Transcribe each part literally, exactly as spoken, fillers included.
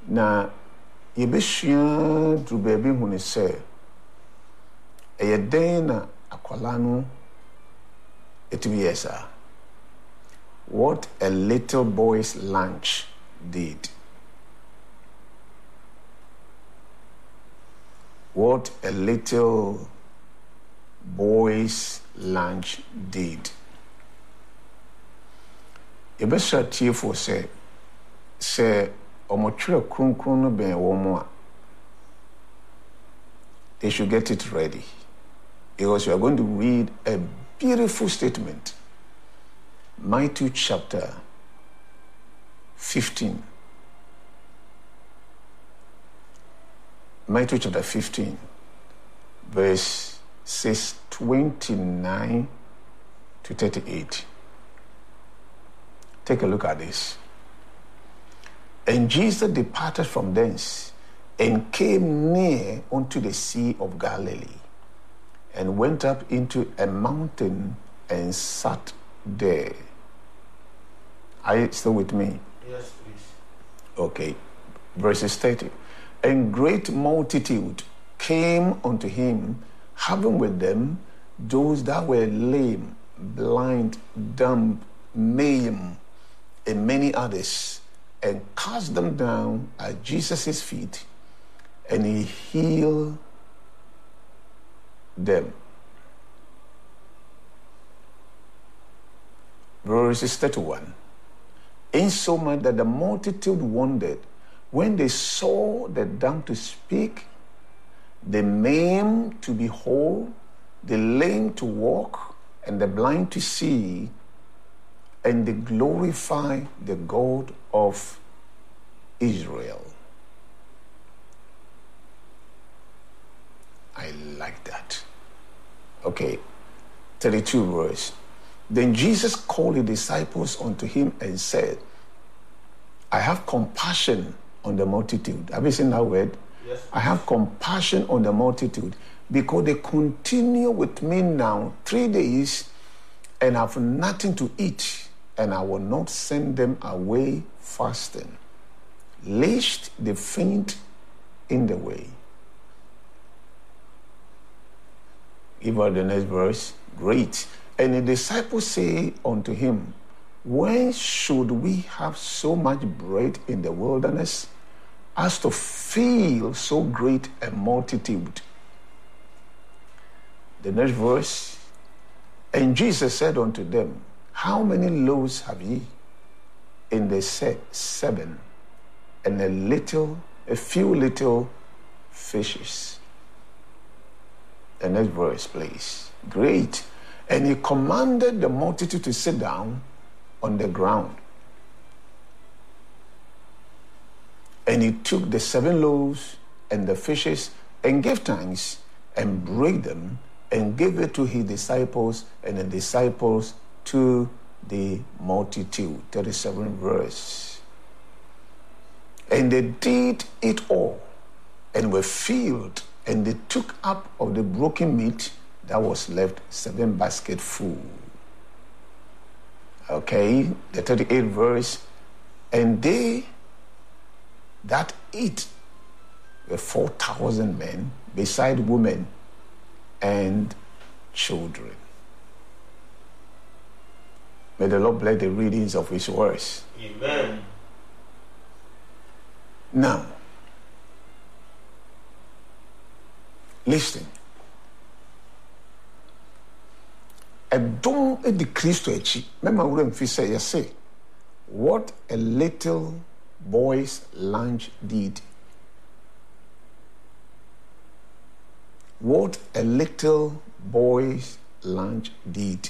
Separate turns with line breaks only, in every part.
Na yebesua dru baby hu ne se eye den na akwala no etimi yesa. What a little boy's lunch did. What a little boy's lunch did. Yebesha tiefo se se omotwere kronkron no ben wo mo a they should get it ready, because you are going to read a beautiful statement. Matthew chapter fifteen. Matthew chapter fifteen, verse six twenty-nine to thirty-eight. Take a look at this. And Jesus departed from thence and came near unto the Sea of Galilee, and went up into a mountain and sat there. Are you still with me?
Yes, please.
Okay. Verses thirty. And great multitude came unto him, having with them those that were lame, blind, dumb, maimed, and many others, and cast them down at Jesus' feet, and he healed them. Verse thirty-one. Insomuch that the multitude wondered when they saw the dumb to speak, the maimed to be whole, the lame to walk, and the blind to see, and they glorify the God of Israel. I like that. Okay, thirty-two verse. Then Jesus called the disciples unto him and said, I have compassion on the multitude. Have you seen that word?
Yes.
I have compassion on the multitude because they continue with me now three days and have nothing to eat, and I will not send them away fasting, lest they faint in the way. Give us the next verse. Great. And the disciples say unto him, when should we have so much bread in the wilderness as to feed so great a multitude? The next verse. And Jesus said unto them, how many loaves have ye? And they said, seven, and a little, a few little fishes. The next verse, please. Great. And he commanded the multitude to sit down on the ground. And he took the seven loaves and the fishes and gave thanks and brake them and gave it to his disciples, and the disciples to the multitude. thirty-seven verse. And they did it all and were filled, and they took up of the broken meat that was left seven baskets full. Okay, the thirty-eighth verse. And they that eat were four thousand men, beside women and children. May the Lord bless the readings of his words.
Amen.
Now, listen. Ɛdom edi Kristo akyi. Mema wura mfi sɛ yɛse, what a little boy's lunch did. What a little boy's lunch did.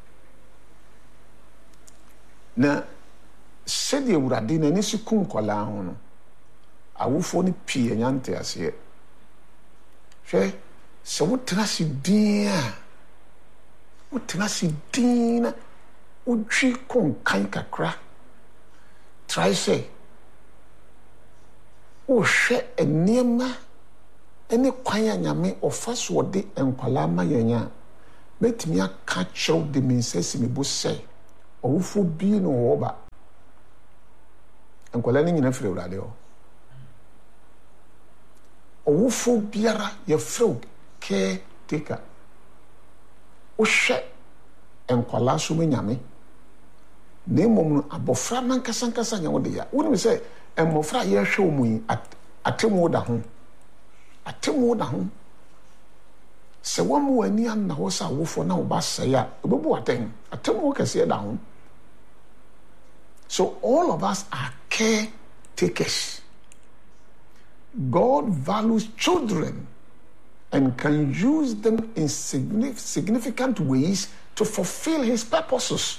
Na sɛdeɛ Awurade n'ani si kum nkɔlaa ho no, awofoɔ no pii anya nte aseɛ. Hwɛ, sɛ wotena se din a, wotena se din na wodwi konkan kakra, try sɛ wohwɛ nneɛma ɛne kwan a Nyame ɔfa so ɔde nkwalaa ma yɛn a, mɛtumi aka kyerɛw de me nsa si me bo sɛ ɔwofo bi no wɔ ba nkwalaa no nyina firi Awurade hɔ. awofo biara yɛfrɛ caretaker. Wohwɛ nkwalaa so mu nyame na mmom no abɔfra nankasa nkasa nyɛ wo de ya. Wonim sɛ mmɔfra a yɛhwɛ wo mu yi atemu da ho atemu da ho sɛ wɔn mu ani anna hɔ sɛ awofo na wo ba sɛe a ɛbɛbu atɛn atemu kɛseɛ da ho. So all of us are caretakers. God values children and can use them in significant ways to fulfill his purposes.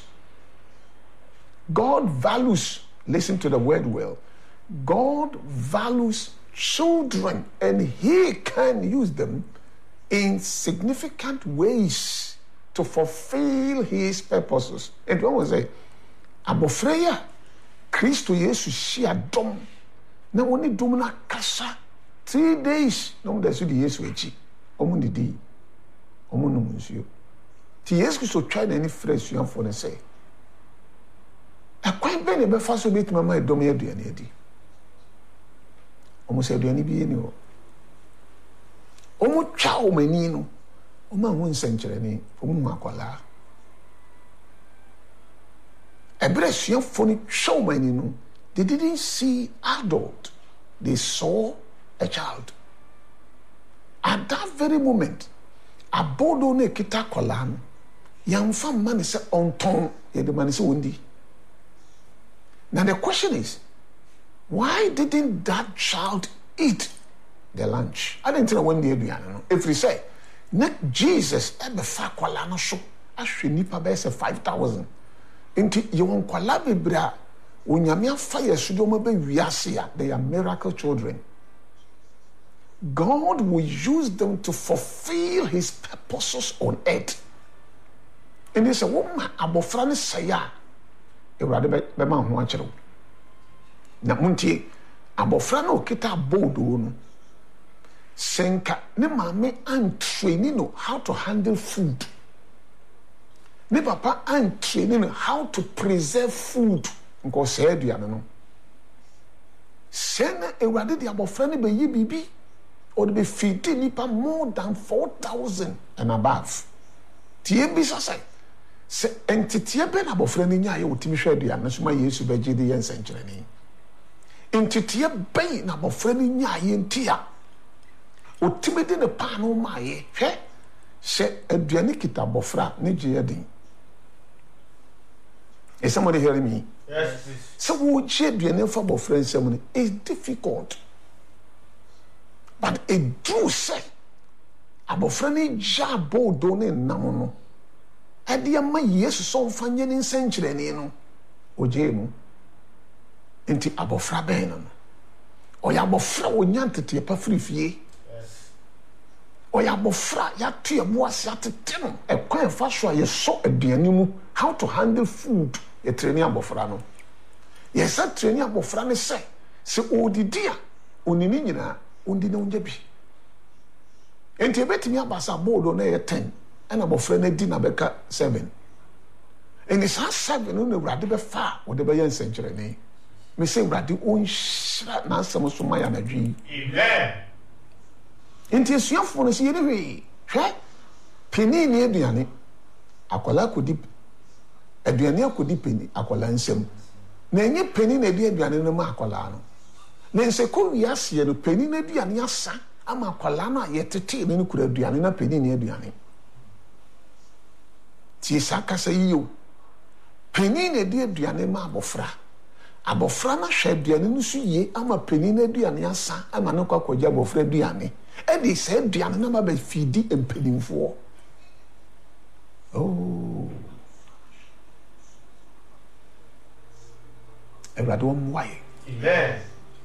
God values, listen to the word well, God values children and he can use them in significant ways to fulfill his purposes. And one will say, Abofreya, Christo Yesu shia dom, na woni dom na kasa, three days, na woni desu di Yesu echi, omu ni di, omu no munsuyo. Ti Yesu Christo try na any fresh young for say, a quite bene be faso bit mama dom ye aduane adi. Omu se aduane bi eni o. Omu twa o mani no, omu anwo nsenkyere ni, omu akwala. Ebere suafo ni twa o mani no, they didn't see adult, they saw a child. At that very moment, abodo ne kita kwala no, yamfa man se onton, ye de man se wondi. Now the question is, why didn't that child eat the lunch? I didn't tell when the aduane. If we say, not Jesus ever fa kwala no so, ahwe nipa be say five thousand. Inti ye won kwala bebra, onyame afa yesu do ma be wiase a, they are miracle children. God will use them to fulfill his purposes on earth. And they say, woman abofra ne saya Ewurade be ma ho akyerɛw. Na muntie abofra no kita bodo no. Senka ne maame an training no how to handle food. Ne papa an training no how to preserve food. Nko se aduane no. Sena Ewurade de abofra ne be yi bibi or be feed nipa more than four thousand and above. Tie bi sasai. Se entity be na abofra ni nya ye otimi hwe aduane so ma Yesu be gye de ye nsenkyereni. Entity be na abofra ni nya ye ntia otimi de ne pa no ma ye hwe se aduane kita abofra ne gye ye din. Is somebody hearing me?
Yes, please.
So wo gye aduane fa abofra nsam no is difficult. But it do say abofra ni ja bodo ne nam no ade ama Yesu so mfanye ne nsenkyereni no oje mu enti abofra ben no oya abofra wonya ntete pa frifie.
Yes.
Oya abofra ya to ebo ase atete no ekwan fa so ye so aduane mu how to handle food ye training abofra no. Yes, that training abofra ne say se odidi a onini nyina ondi na onja bi enti ebetimi abasa bodo na ye ten and abofra na di na beka seven. And it's has seven no Ewurade be fa wo de be yan senkyereni. Me say Ewurade on hira na asem so ma ya na dwi.
Amen.
Enti esuafo no se ye de hwe hwe peni ni aduane akwala kodi aduane akodi peni akwala nsem na enye peni na edi aduane no ma akwala no na nse ko wiase no peni na aduane asa ama akwala no ayetete ne kura aduane na peni ni aduane. Ti sakasa yiyo peni na di aduane ma abofra abofra na hwe aduane no so ye ama peni na aduane asa ama no kwakwaja abofra aduane e di se aduane na ma ba fidi empenimfo. Oh, Ewurade why?
Amen.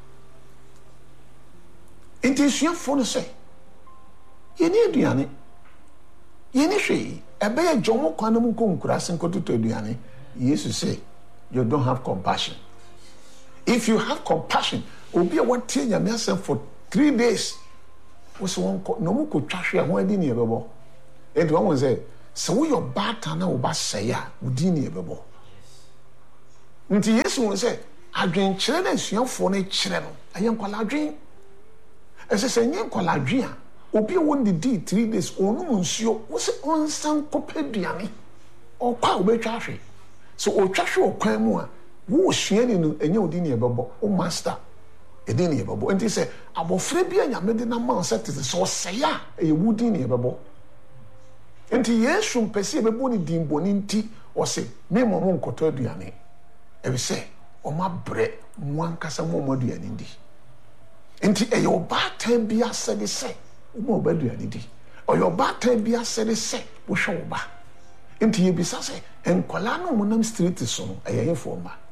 Inti suafo no say ye ni aduane ye ni hwe ebe ye jomo kwan mu ko nkurase nkototo aduane. Jesus say you don't have compassion. If you have compassion, obi a what tie nyame asem for three days was one no mu ko twahwe ho adi ne ebebo. And one was say so we your bata na oba say a udi ne ebebo. Nti Yesu won say adwen kire na suafo no kire no ayen kwala adwen. ɛsɛ sɛ nye nkɔladwe a obi a wɔn di three days ɔnum nsuo wɔsɛ ɔnsan kɔpɛ aduane ɔkɔ a ɔbɛtwa ahwɛ so ɔtwa hwɛ ɔkwan mu a wɔɔsua ni no ɛnyɛ odi ne ɛbɛbɔ o master ɛdi ne ɛbɛbɔ nti sɛ abɔfra bi a nyame de nam a sɛ tete sɛ ɔsɛe a ɛyɛ wudi ne ɛbɛbɔ nti yesu mpɛ sɛ ɛbɛbɔ ne din bɔne nti ɔsɛ mema mo nkɔtɔ aduane ɛbi sɛ ɔma brɛ mo ankasa mo ɔmo aduane di nti ɛyɛ ɔbaatan bi asɛde sɛ ɔmo ɔba aduane di ɔyɛ ɔbaatan bi asɛde sɛ wohwɛ wo ba nti yɛbisa sɛ nkɔlaa no ɔmo nam street so no ɛyɛ yɛfoɔ mba.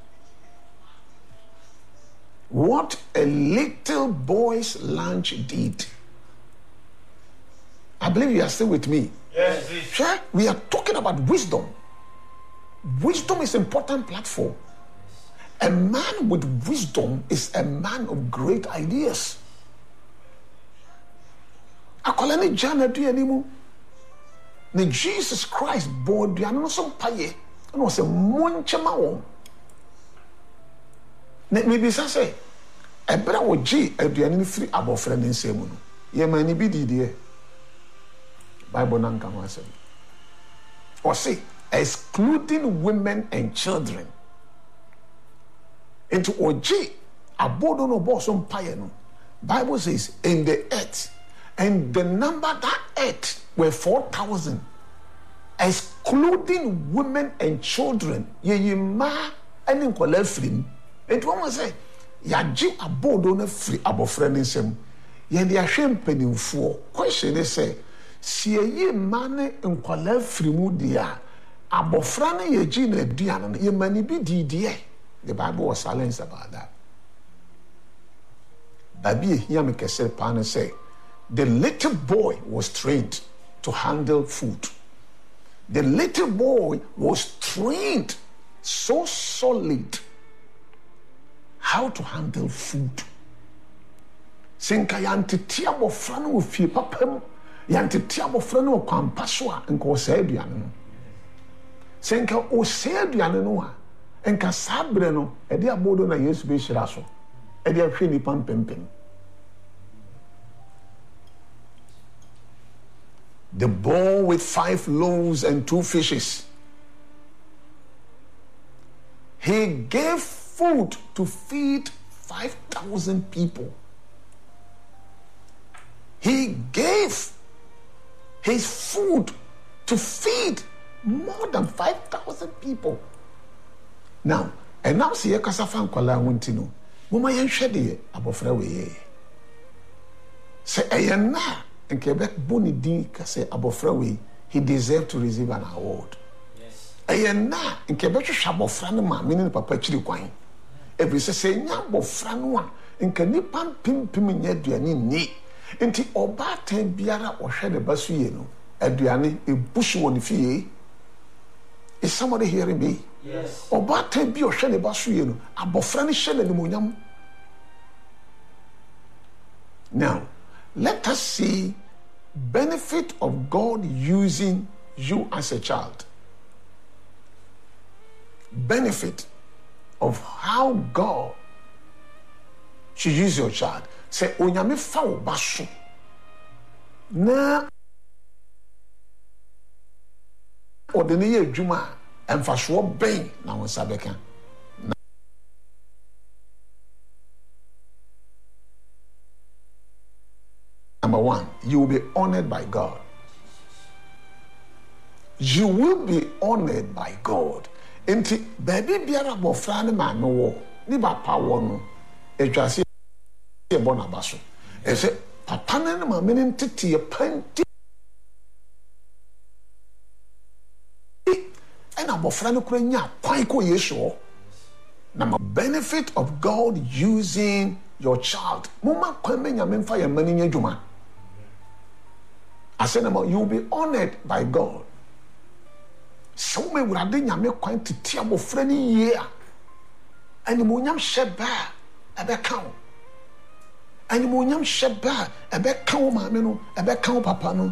What a little boy's lunch did. I believe you are still with me.
Yes, please.
Sure? We are talking about wisdom. Wisdom is an important platform. A man with wisdom is a man of great ideas. Akolani Jana do animu. Ne Jesus Christ born do ano so paye. And was a monchama won. Ne mebisa sɛ ɛbra wo gye aduane no firi abɔfra ne nsɛm mu no yɛma ne bi didiɛ Bible na nka ho asɛm ɔse excluding women and children into ɔgye abodo no bɔɔ so mpaeɛ no Bible says in the earth and the number that earth were four thousand excluding women and children yɛyi mmaa ɛne nkɔlaa firi mu. Nti wɔn sɛ yagye abodo no firi abɔfra ne nsam yɛde ahwɛ mpanimfoɔ question ne sɛ si eyi mma ne nkɔlaa firi mu deɛ a abɔfra no yɛgye na aduane no yɛma ne bi didiɛ. The Bible was silent about that. Baabi ehia me kɛse paa ne sɛ the little boy was trained to handle food. The little boy was trained so solid how to handle food. Senka yantete abɔfra no wɔ fie papa mu yantete abɔfra no wɔ kwampa so a nka ɔsɛe aduane no senka ɔsɛe aduane no a nka saa berɛ no ɛde abodo na Yesu bɛhyira so ɛde ahwɛ nipa mpempem. The boy with five loaves and two fishes, he gave food to feed five thousand people. He gave his food to feed more than five thousand people. Now, and now see a kasafan kwala wintino. Mama yenhwe de abofra we. Say ayana in Quebec boni din kase abofra we, he deserved to receive an award. Yes. Ayana in Quebec shabofra no ma meaning papa chiri kwan. Every say nya abofra no a nka nipa pimpim nya aduane ni. Enti obatan biara ohwe de basu ye no aduane ebusu woni fie. Is somebody hearing me? Yes. Obatan bi ohwe de basu ye no abofra no hye na nimonyam. Now, let us see benefit of God using you as a child. Benefit of how God should use your child. Say onyame fa wo baso na odene ye adwuma emfaso ben na won sabeka. Number one, you will be honored by God. You will be honored by God. Enti baby biara bofra ne ma no wo ni ba pa wo no etwase e bona baso e se papa ne ma me ntete ye panti and abofra ne kura nya kwan ko Yesu. Now, benefit of God using your child. Mama kwame nyame mfa ye mani nya dwuma. I said about you will be honored by God. So me wurade nyame kwan tete abofra ne yie a animonyam hyeba ebeka wo animonyam hyeba ebeka wo maame no ebeka wo papa no.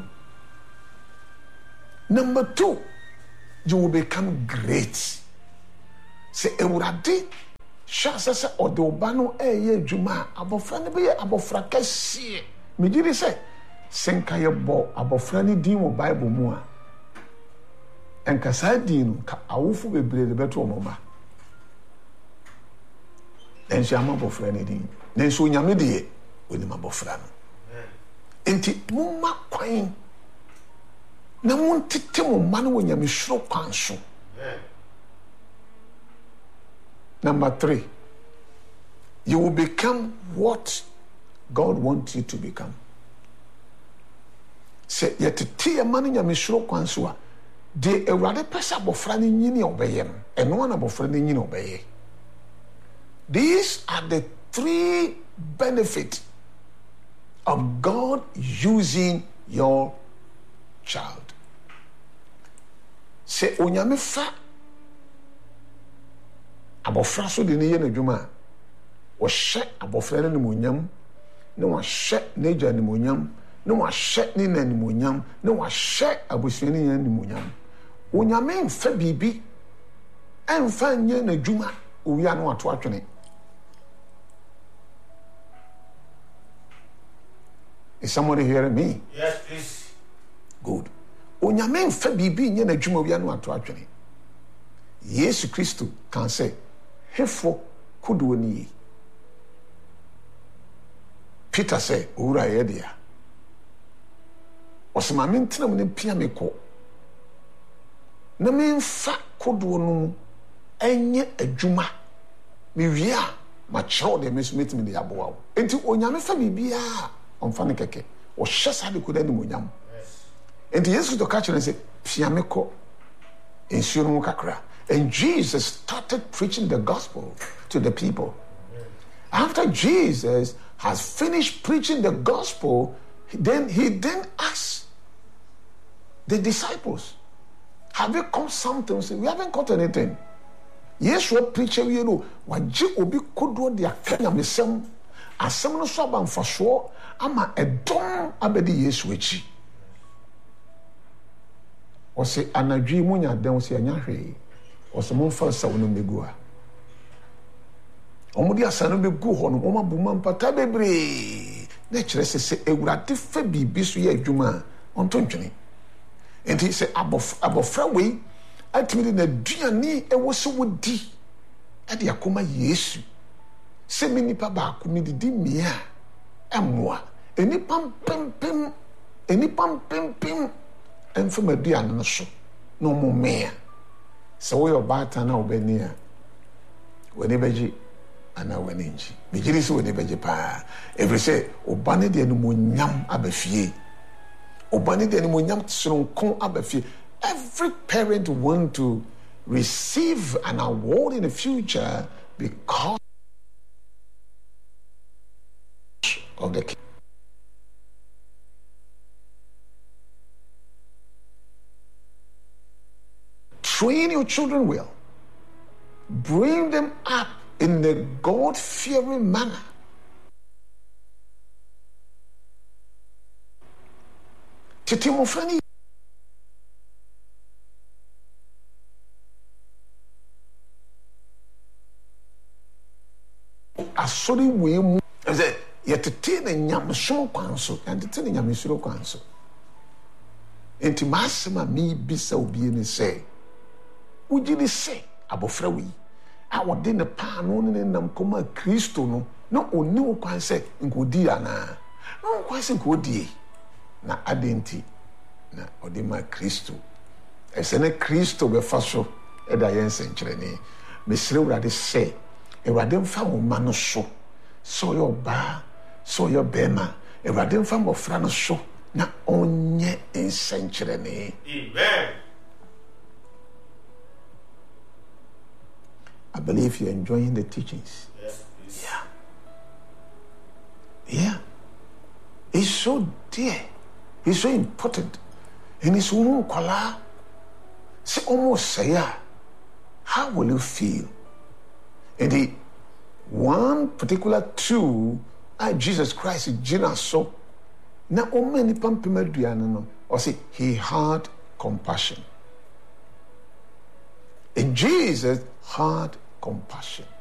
Number two, you will become great. Say ewurade sha se se odoba no eye adwuma abofra ne be abofra kase megye di sɛ sɛ nka yɛbɔ abɔfra no din wɔ Bible mu a ɛnka saa din no ka awofo bebree de bɛto ɔmo ma nanso ama abɔfra no din nanso onyame deɛ onim abɔfra no enti momma kwan na montete mo mma no wɔ nyamesuro kwan so. Number three, you will become what God wants you to become. Say yetete ye manu nyamesuro kwan so a de Awurade pesa abofra no nyini obeye no eno na abofra no nyini obeye. These are the three benefits of God using your child. Say onyame fa abofra so de ne ye n'adwuma wo hye abofra no nimonyam ne wo hye n'agya nimonyam ne wo hye ne na nimonyam ne wo hye abusuani ne nimonyam onyame mfa bibi emfa nye n'adwuma owia no ato atwene. Is somebody hearing me?
Yes, please.
Good. Onyame mfa bibi nye n'adwuma owia no ato atwene. Yesu Kristo kan say hefo kodo ni. Peter say owura ye dia osema me ntenam ne pia me ko na me mfa kodo no enye adwuma me wie a ma kyerɛw de me so metimi de aboa wo enti onyame fa bibia omfa ne keke o hye sa de koda ni monyam enti Yesu to ka kyerɛ say pia me ko ensuo no kakra. And Jesus started preaching the gospel to the people. After Jesus has finished preaching the gospel, then he then asked the disciples, have you caught something? Say, we haven't caught anything. Yes, we preach you know, waji obi kodro dia kanya mesem, asem no so abanfaso, ama edom abedi Yesu echi. O se anadwi mu nya den se anya hwe. Osemo fa sawono megu a omudi asano begu ho no oma buma mpata bebre na kire se se Ewurade fa bibi so ye adwuma onto ntwene enti se abof abofra we atimi na duane ewo so wodi ade akoma Yesu se me nipa ba ko me didi mia emmoa enipa pempem enipa pempem emfa maduane no so no mo mea. So we are bata na obeni a wani beji ana wani nji bigiri so wani beji pa every say obane de animonyam abafie obane de animonyam tsonkon abafie. Every parent want to receive an award in the future because of the kid. Train your children well. Bring them up in a God-fearing manner. Tete mo frani asori we mu ze yetete na nyamso kwanso yetete na nyamesuro kwanso. Enti masema mi bisa obi ni say ujini se abofra wi a wode ne pa no ne nam koma Kristo no na oni wo kwan se nkodi ana na wo kwan se nkodi na adenti na ode ma Kristo ese ne Kristo be fa so e da yen senkyerene mesire Awurade se Awurade mfa wo ma no so so yo ba so yo bema Awurade mfa mbofra no so na onye ensenkyerene.
Amen.
I believe you're enjoying the teachings.
Yes, please.
Yeah. Yeah. It's so dear. It's so important. And it's umu say almost say, how will you feel? And the one particular two, ah, Jesus Christ, Jesus so. Now, o many pampima or say he had compassion. And Jesus had compassion.